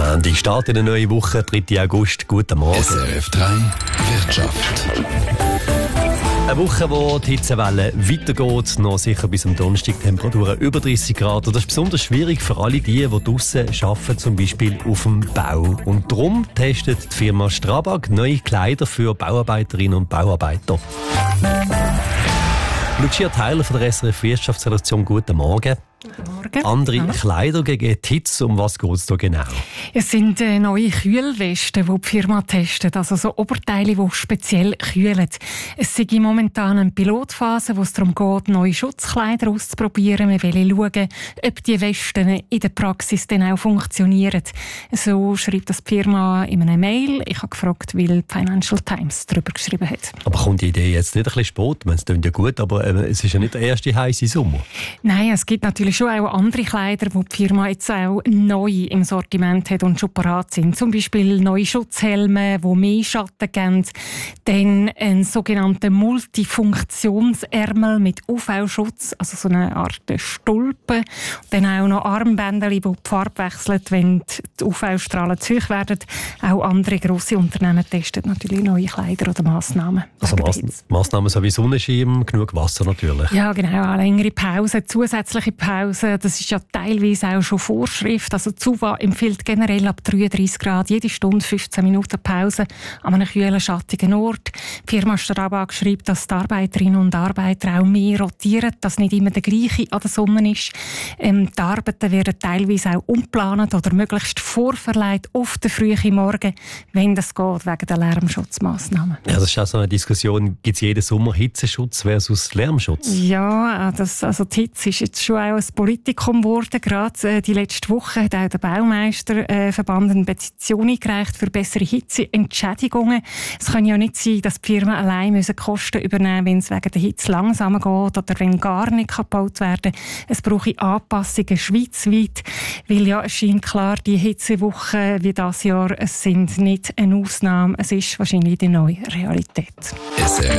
Mandy startet eine neue Woche, 3. August. Guten Morgen. SRF 3 Wirtschaft. Eine Woche, wo die Hitzewelle weitergeht, noch sicher bis am Donnerstag Temperaturen über 30 Grad. Und das ist besonders schwierig für alle die draussen arbeiten, zum Beispiel auf dem Bau. Und darum testet die Firma Strabag neue Kleider für Bauarbeiterinnen und Bauarbeiter. Lucia Theiler von der SRF Wirtschaftsredaktion, guten Morgen. Guten Morgen. Andere Kleider gegen die Hitze, um was geht es da genau? Es sind neue Kühlwesten, die die Firma testet, also so Oberteile, die speziell kühlen. Es ist momentan eine Pilotphase, wo es darum geht, neue Schutzkleider auszuprobieren. Wir wollen schauen, ob die Westen in der Praxis dann auch funktionieren. So schreibt das die Firma in einer Mail. Ich habe gefragt, weil die Financial Times darüber geschrieben hat. Aber kommt die Idee jetzt nicht ein bisschen spät? Es klingt ja gut, aber es ist ja nicht der erste heiße Sommer. Nein, es gibt natürlich schon auch andere Kleider, die die Firma jetzt auch neu im Sortiment hat und schon parat sind. Zum Beispiel neue Schutzhelme, die mehr Schatten geben. Dann ein sogenannter Multifunktionsärmel mit UV-Schutz, also so eine Art Stulpe. Dann auch noch Armbänder, die die Farbe wechseln, wenn die UV-Strahlen zu hoch werden. Auch andere grosse Unternehmen testen natürlich neue Kleider oder Massnahmen. Also Massnahmen so wie Sonnenschirm, genug Wasser natürlich. Ja, genau. Eine längere Pause, zusätzliche Pause. Das ist ja teilweise auch schon Vorschrift. Also die SUVA empfiehlt generell ab 33 Grad jede Stunde 15 Minuten Pause an einem kühlen, schattigen Ort. Die Firma Strabag schreibt, dass die Arbeiterinnen und Arbeiter auch mehr rotieren, dass nicht immer der gleiche an der Sonne ist. Die Arbeiten werden teilweise auch umgeplant oder möglichst vorverlegt auf den frühen Morgen, wenn das geht, wegen der Lärmschutzmaßnahmen. Ja, das ist auch so eine Diskussion. Gibt es jeden Sommer Hitzeschutz versus Lärmschutz? Ja, die Hitze ist jetzt schon auch ein Politikum geworden. Gerade die letzte Woche hat auch der Baumeisterverband eine Petition eingereicht für bessere Hitzeentschädigungen. Es kann ja nicht sein, dass die Firmen allein Kosten übernehmen müssen, wenn es wegen der Hitze langsamer geht oder wenn gar nicht gebaut werden kann. Es brauche Anpassungen schweizweit, weil ja, es scheint klar, die Hitzewochen wie dieses Jahr, es sind nicht eine Ausnahme, es ist wahrscheinlich die neue Realität.